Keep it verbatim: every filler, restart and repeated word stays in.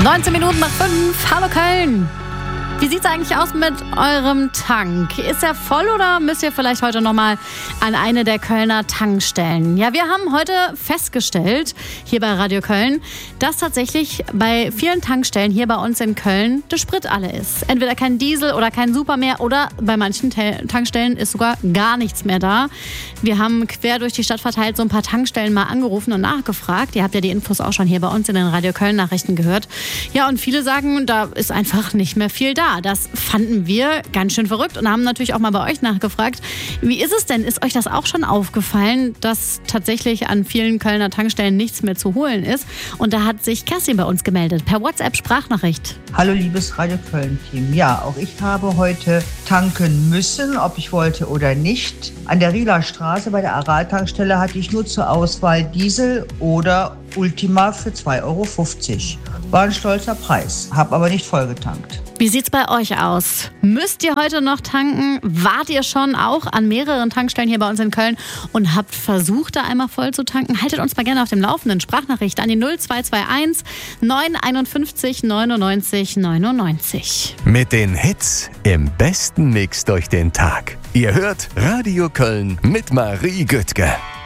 neunzehn Minuten nach fünf. Hallo Köln. Wie sieht's eigentlich aus mit eurem Tank? Ist er voll oder müsst ihr vielleicht heute nochmal an eine der Kölner Tankstellen? Ja, wir haben heute festgestellt, hier bei Radio Köln, dass tatsächlich bei vielen Tankstellen hier bei uns in Köln der Sprit alle ist. Entweder kein Diesel oder kein Super mehr oder bei manchen Tankstellen ist sogar gar nichts mehr da. Wir haben quer durch die Stadt verteilt so ein paar Tankstellen mal angerufen und nachgefragt. Ihr habt ja die Infos auch schon hier bei uns in den Radio Köln Nachrichten gehört. Ja, und viele sagen, da ist einfach nicht mehr viel da. Das fanden wir ganz schön verrückt und haben natürlich auch mal bei euch nachgefragt. Wie ist es denn? Ist euch das auch schon aufgefallen, dass tatsächlich an vielen Kölner Tankstellen nichts mehr zu holen ist? Und da hat sich Kerstin bei uns gemeldet, per WhatsApp-Sprachnachricht. Hallo liebes Radio Köln-Team. Ja, auch ich habe heute tanken müssen, ob ich wollte oder nicht. An der Rieler Straße bei der Aral-Tankstelle hatte ich nur zur Auswahl Diesel oder Ultima für zwei Euro fünfzig. War ein stolzer Preis, habe aber nicht voll getankt. Wie sieht's bei euch aus? Müsst ihr heute noch tanken? Wart ihr schon auch an mehreren Tankstellen hier bei uns in Köln und habt versucht, da einmal voll zu tanken? Haltet uns mal gerne auf dem Laufenden. Sprachnachricht an die null zwei zwei eins neun einundfünfzig neunundneunzig neunundneunzig. Mit den Hits im besten Mix durch den Tag. Ihr hört Radio Köln mit Marie Güttge.